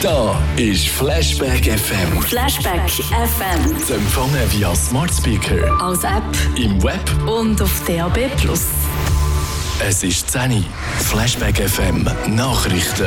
Da ist Flashback FM. Flashback FM. Zu empfangen via Smart Speaker, Als App im Web und auf DAB+. Es ist 10 Uhr. Flashback FM Nachrichten.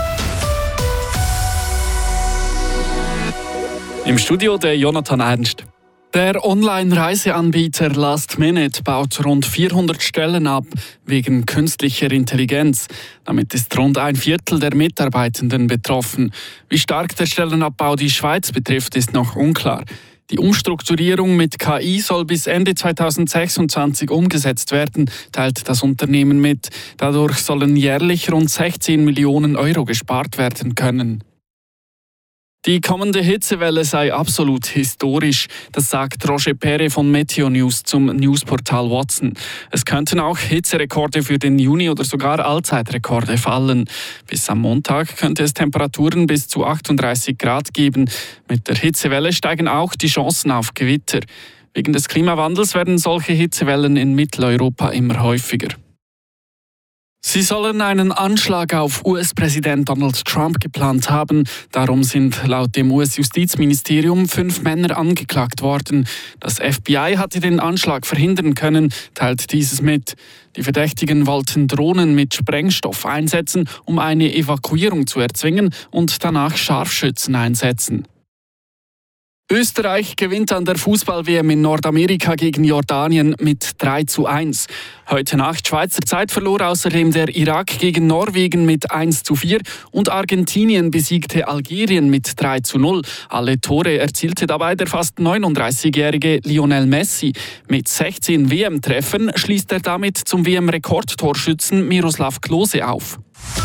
Im Studio der Jonathan Ernst. Der Online-Reiseanbieter Last Minute baut rund 400 Stellen ab wegen künstlicher Intelligenz. Damit ist rund ein Viertel der Mitarbeitenden betroffen. Wie stark der Stellenabbau die Schweiz betrifft, ist noch unklar. Die Umstrukturierung mit KI soll bis Ende 2026 umgesetzt werden, teilt das Unternehmen mit. Dadurch sollen jährlich rund 16 Millionen Euro gespart werden können. Die kommende Hitzewelle sei absolut historisch, das sagt Roger Perre von Meteo News zum Newsportal Watson. Es könnten auch Hitzerekorde für den Juni oder sogar Allzeitrekorde fallen. Bis am Montag könnte es Temperaturen bis zu 38 Grad geben. Mit der Hitzewelle steigen auch die Chancen auf Gewitter. Wegen des Klimawandels werden solche Hitzewellen in Mitteleuropa immer häufiger. Sie sollen einen Anschlag auf US-Präsident Donald Trump geplant haben. Darum sind laut dem US-Justizministerium 5 Männer angeklagt worden. Das FBI hatte den Anschlag verhindern können, teilt dieses mit. Die Verdächtigen wollten Drohnen mit Sprengstoff einsetzen, um eine Evakuierung zu erzwingen und danach Scharfschützen einsetzen. Österreich gewinnt an der Fußball-WM in Nordamerika gegen Jordanien mit 3:1. Heute Nacht Schweizer Zeit verlor außerdem der Irak gegen Norwegen mit 1:4 und Argentinien besiegte Algerien mit 3:0. Alle Tore erzielte dabei der fast 39-jährige Lionel Messi. Mit 16 WM-Treffern schließt er damit zum WM-Rekordtorschützen Miroslav Klose auf.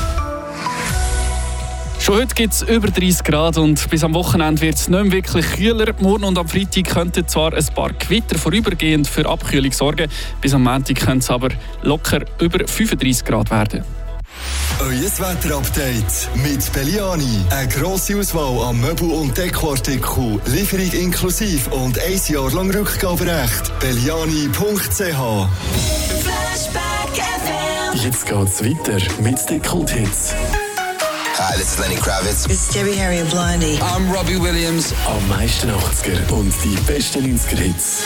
Schon heute gibt es über 30 Grad und bis am Wochenende wird es nicht mehr wirklich kühler. Morgen und am Freitag könnten zwar ein paar Gewitter vorübergehend für Abkühlung sorgen, bis am Montag könnte es aber locker über 35 Grad werden. Euer Wetterupdate mit Belliani. Eine grosse Auswahl an Möbel- und Dekoartikeln, Lieferung inklusive und 1 Jahr lang Rückgaberecht. Belliani.ch. Jetzt geht's weiter mit den Kulthits. Hi, this is Lenny Kravitz. It's Debbie Harry and Blondie. I'm Robbie Williams. Am meisten 80er und die besten 90er-Hits.